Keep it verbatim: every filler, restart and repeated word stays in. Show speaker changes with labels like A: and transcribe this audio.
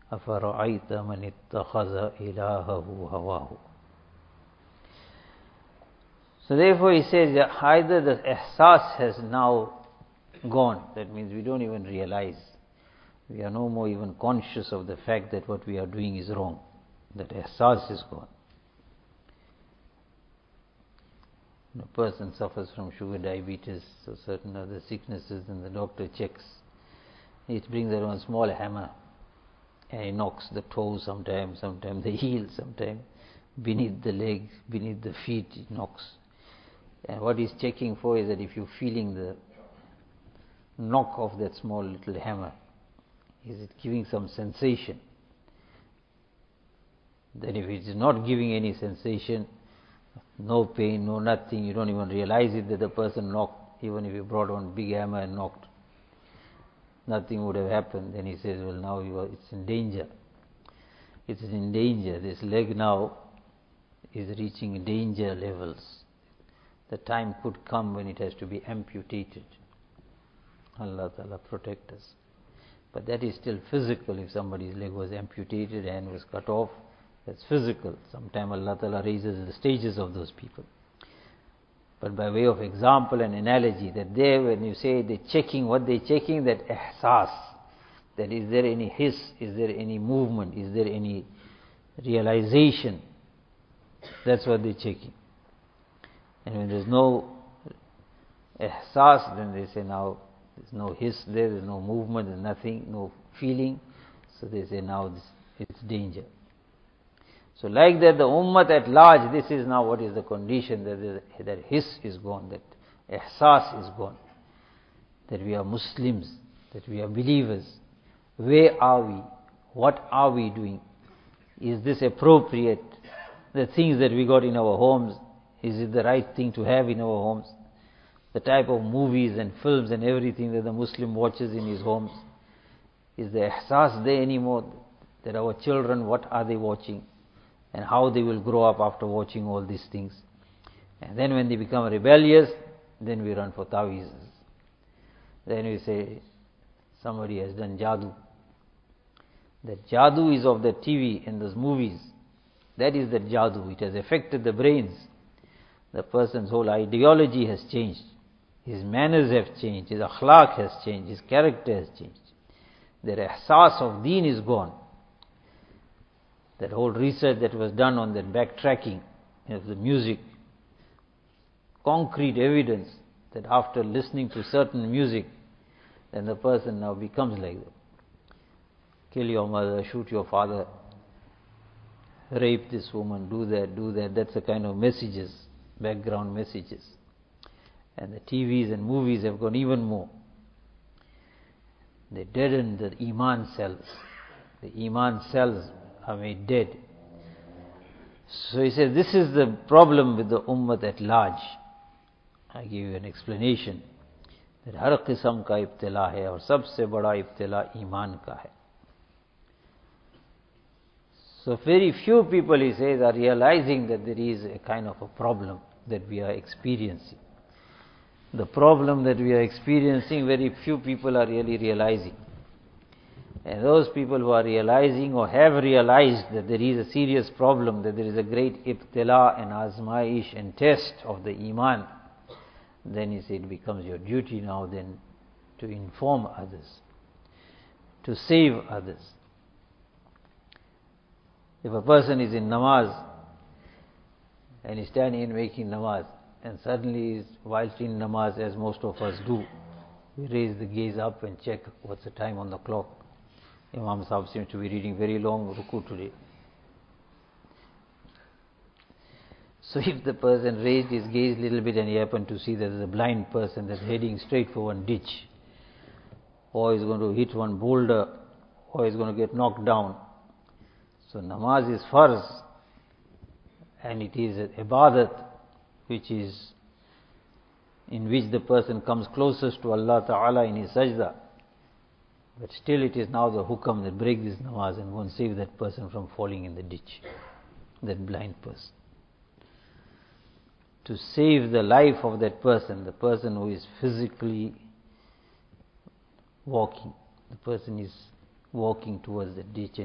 A: أَفَرَأَيْتَ مَنِ اتَّخَذَ إِلَهَهُ هَوَاهُ. So therefore he says that either the ihsas has now gone, that means we don't even realize, we are no more even conscious of the fact that what we are doing is wrong, that ihsas is gone. When a person suffers from sugar, diabetes, or certain other sicknesses, and the doctor checks, he brings around a small hammer and he knocks the toes sometimes, sometimes the heel, sometimes beneath the legs, beneath the feet, he knocks. And what he's checking for is that if you're feeling the knock of that small little hammer, is it giving some sensation? Then if it is not giving any sensation, no pain, no nothing, you don't even realize it that the person knocked, even if you brought one big hammer and knocked, nothing would have happened. Then he says, well, now you are, it's in danger. It's in danger. This leg now is reaching danger levels. The time could come when it has to be amputated. Allah Ta'ala protect us. But that is still physical. If somebody's leg was amputated, hand was cut off, that's physical. Sometime Allah Ta'ala raises the stages of those people. But by way of example and analogy, that there when you say they're checking, what they're checking, that ihsas, that is there any hiss, is there any movement, is there any realization, that's what they're checking. And when there's no ihsas, then they say now there's no hiss there, there's no movement, there's nothing, no feeling, so they say now this, it's danger. So like that, the ummah at large, this is now what is the condition, that that hiss is gone, that ihsas is gone, that we are Muslims, that we are believers. Where are we? What are we doing? Is this appropriate? The things that we got in our homes, is it the right thing to have in our homes? The type of movies and films and everything that the Muslim watches in his homes, is the ihsas there anymore? That our children, what are they watching? And how they will grow up after watching all these things. And then when they become rebellious, then we run for ta'weezes. Then we say, somebody has done jadoo. That jadoo is of the T V and those movies. That is the jadoo. It has affected the brains. The person's whole ideology has changed. His manners have changed. His akhlaq has changed. His character has changed. The ihsas of deen is gone. That whole research that was done on that backtracking of the music, concrete evidence that after listening to certain music, then the person now becomes like that. Kill your mother, shoot your father, rape this woman, do that, do that. That's the kind of messages, background messages. And the T Vs and movies have gone even more. They deaden the iman cells. The iman cells are made dead. So he says, this is the problem with the ummah at large. I give you an explanation. That har qisam ka ibtila hai, aur sabse bada ibtila iman ka hai. So very few people, he says, are realizing that there is a kind of a problem that we are experiencing. The problem that we are experiencing, very few people are really realizing. And those people who are realizing or have realized that there is a serious problem, that there is a great ibtila and azmaish and test of the iman, then he said it becomes your duty now then to inform others, to save others. If a person is in namaz and is standing and making namaz, and suddenly is whilst in namaz, as most of us do, we raise the gaze up and check what's the time on the clock. Imam Sahib seems to be reading very long ruku today. So if the person raised his gaze a little bit and he happened to see that there's a blind person that's heading straight for one ditch, or is going to hit one boulder, or is going to get knocked down. So namaz is farz, and it is an ibadat which is in which the person comes closest to Allah Ta'ala in his sajda. But still it is now the hukam that break this namaz and go and save that person from falling in the ditch, that blind person. To save the life of that person, the person who is physically walking, the person is walking towards the ditch.